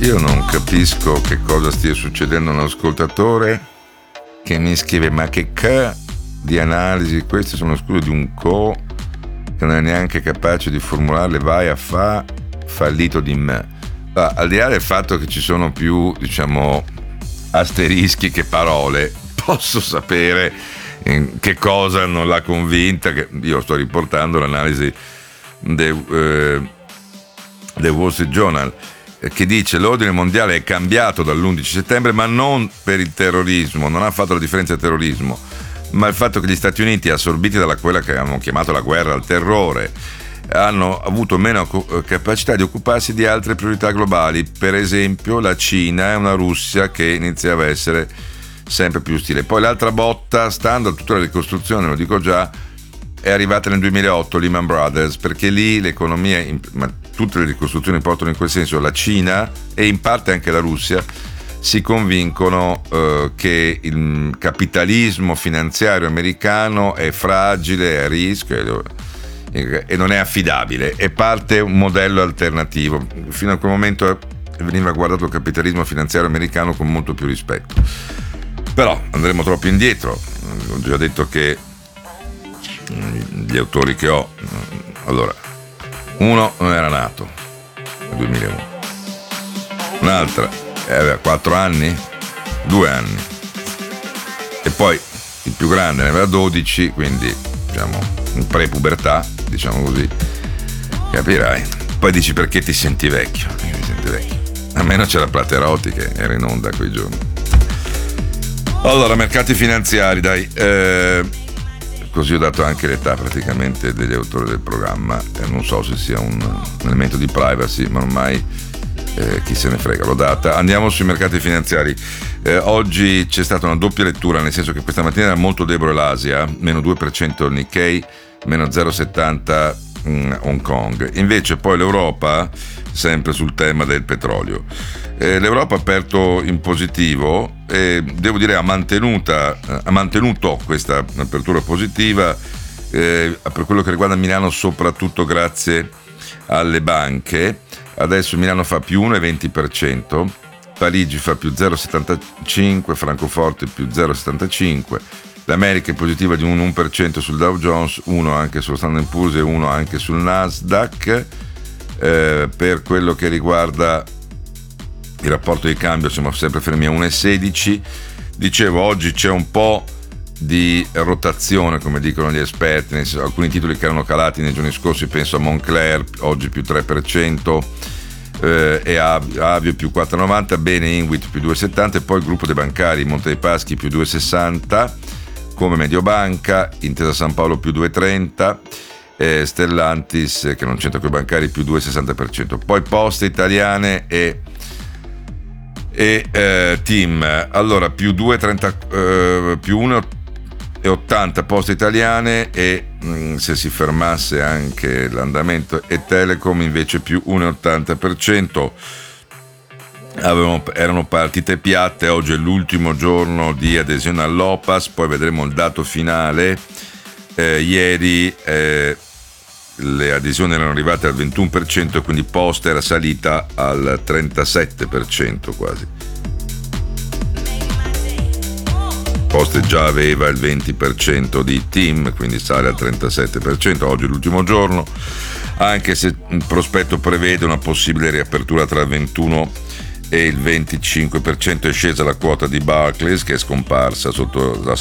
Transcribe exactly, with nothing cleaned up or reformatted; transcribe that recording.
Io non capisco che cosa stia succedendo a un ascoltatore che mi scrive: ma che ca di analisi, queste sono scuse di un co che non è neanche capace di formularle, vai a fa fallito di me. Ma, al di là del fatto che ci sono più, diciamo, asterischi che parole, posso sapere in che cosa non l'ha convinta, che io sto riportando l'analisi del eh, The Wall Street Journal, che dice: l'ordine mondiale è cambiato dall'undici settembre, ma non per il terrorismo, non ha fatto la differenza del terrorismo, ma il fatto che gli Stati Uniti, assorbiti dalla quella che hanno chiamato la guerra al terrore, hanno avuto meno capacità di occuparsi di altre priorità globali, per esempio la Cina e una Russia che iniziava a essere sempre più ostile. Poi l'altra botta, stando a tutta la ricostruzione, lo dico già, è arrivata nel duemilaotto, Lehman Brothers, perché lì l'economia, ma tutte le ricostruzioni portano in quel senso, la Cina e in parte anche la Russia si convincono eh, che il capitalismo finanziario americano è fragile, è a rischio e, e non è affidabile, e parte un modello alternativo. Fino a quel momento veniva guardato il capitalismo finanziario americano con molto più rispetto, però andremo troppo indietro. Ho già detto che gli autori che ho, allora, uno non era nato nel duemilauno, un'altra aveva quattro anni, due anni, e poi il più grande ne aveva dodici, quindi diciamo in pre-pubertà, diciamo così, capirai. Poi dici: perché ti senti vecchio? Io mi sento vecchio, almeno c'era Platerotti che era in onda quei giorni. Allora, mercati finanziari, dai, eh, così ho dato anche l'età praticamente degli autori del programma, eh, non so se sia un, un elemento di privacy, ma ormai eh, chi se ne frega, l'ho data. Andiamo sui mercati finanziari. Eh, oggi c'è stata una doppia lettura, nel senso che questa mattina era molto debole l'Asia, meno due per cento il Nikkei, meno zero virgola settanta mh, Hong Kong. Invece poi l'Europa, sempre sul tema del petrolio, eh, l'Europa ha aperto in positivo e devo dire ha mantenuta ha mantenuto questa apertura positiva eh, per quello che riguarda Milano, soprattutto grazie alle banche. Adesso Milano fa più uno virgola venti per cento, Parigi fa più zero virgola settantacinque, Francoforte più zero virgola settantacinque, l'America è positiva di un uno per cento sul Dow Jones, uno anche sullo Standard and Poor's e uno anche sul Nasdaq. Eh, per quello che riguarda il rapporto di cambio siamo sempre fermi a uno virgola sedici. Dicevo, oggi c'è un po' di rotazione, come dicono gli esperti, nel senso, alcuni titoli che erano calati nei giorni scorsi, penso a Moncler, oggi più tre per cento, eh, e Avio più quattro virgola novanta, bene Inwit più due virgola settanta, e poi il gruppo dei bancari Monte dei Paschi più due virgola sessanta, come Mediobanca, Intesa San Paolo più due virgola trenta, eh, Stellantis, che non c'entra con i bancari, più due virgola sessanta per cento. Poi Poste Italiane e e eh, Team, allora più due virgola trenta, eh, più uno virgola ottanta Poste Italiane, e mh, se si fermasse anche l'andamento, e Telecom invece più uno virgola ottanta per cento. Avevano, erano partite piatte. Oggi è l'ultimo giorno di adesione all'O P A S, poi vedremo il dato finale. Eh, ieri eh, le adesioni erano arrivate al ventuno per cento e quindi Poste era salita al trentasette per cento quasi. Poste già aveva il venti per cento di Team, quindi sale al trentasette per cento. Oggi è l'ultimo giorno, anche se il prospetto prevede una possibile riapertura tra il ventuno e il venticinque per cento. È scesa la quota di Barclays, che è scomparsa sotto la